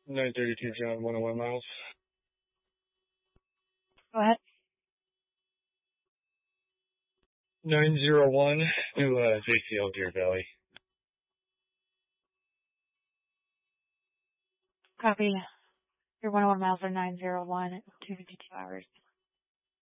932 John, 101 miles. Go ahead. 901 to JCL Deer Valley. Copy. Your 101 miles are 901 at 252 hours.